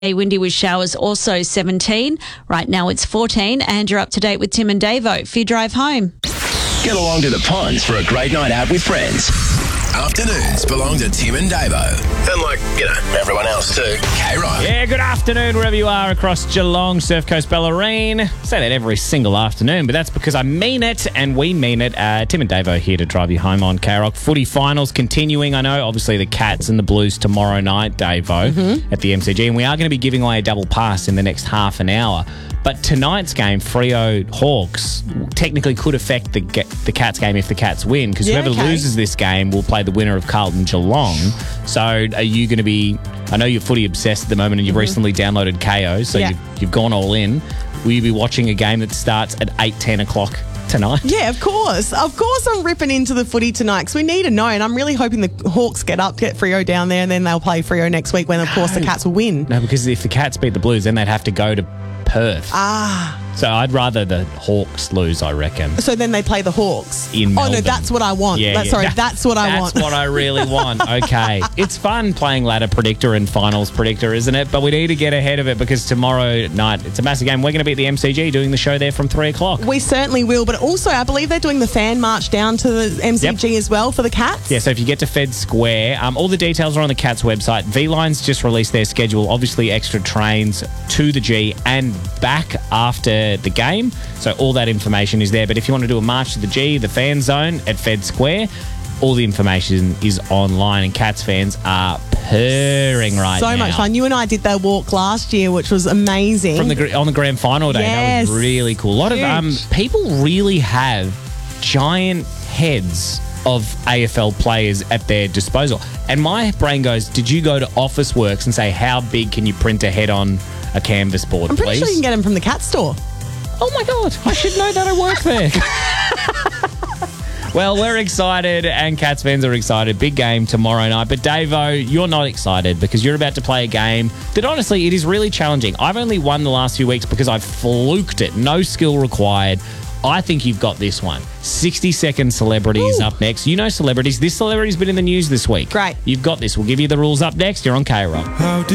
Windy with showers, also 17. Right now it's 14, and you're up to date with Tim and Davo for your drive home. Get along to the ponds for a great night out with friends. Afternoons belong to Tim and Davo. And everyone else too. K-Rock. Yeah, good afternoon wherever you are across Geelong, Surf Coast, Bellarine. I say that every single afternoon, but that's because I mean it and we mean it. Tim and Davo here to drive you home on K-Rock. Footy finals continuing. I know, obviously, the Cats and the Blues tomorrow night, Davo, at the MCG. And we are going to be giving away a double pass in the next half an hour. But tonight's game, Freo Hawks, technically could affect the Cats game if the Cats win, because whoever loses this game will play the winner of Carlton Geelong. So are you going to be... I know you're footy obsessed at the moment and you've recently downloaded KO, so you've gone all in. Will you be watching a game that starts at 10 o'clock tonight? Yeah, of course. Of course I'm ripping into the footy tonight because we need to know, and I'm really hoping the Hawks get Freo down there, and then they'll play Freo next week when, of course, the Cats will win. No, because if the Cats beat the Blues, then they'd have to go to Perth. So I'd rather the Hawks lose, I reckon. So then they play the Hawks in Melbourne. Oh no, that's what I want. That's what I want. That's what I really want. Okay. It's fun playing ladder predictor and finals predictor, isn't it? But we need to get ahead of it because tomorrow night it's a massive game. We're going to be at the MCG doing the show there from 3 o'clock. We certainly will, but also I believe they're doing the fan march down to the MCG as well for the Cats. Yeah, so if you get to Fed Square, all the details are on the Cats website. V-Line's just released their schedule, obviously extra trains to the G and back after the game. So all that information is there. But if you want to do a march to the G, the fan zone at Fed Square, all the information is online, and Cats fans are purring right now. So much fun. You and I did that walk last year, which was amazing. On the grand final day. That was really cool. A lot of people really have giant heads of AFL players at their disposal. And my brain goes, did you go to Officeworks and say, how big can you print a head on a canvas board, I'm pretty sure you can get them from the Cat store. Oh my God, I should know that I work there. Well, we're excited and Cats fans are excited. Big game tomorrow night. But Davo, you're not excited because you're about to play a game that honestly, it is really challenging. I've only won the last few weeks because I've fluked it. No skill required. I think you've got this one. 60-second celebrities up next. You know celebrities. This celebrity's been in the news this week. Great. You've got this. We'll give you the rules up next. You're on K-Rock.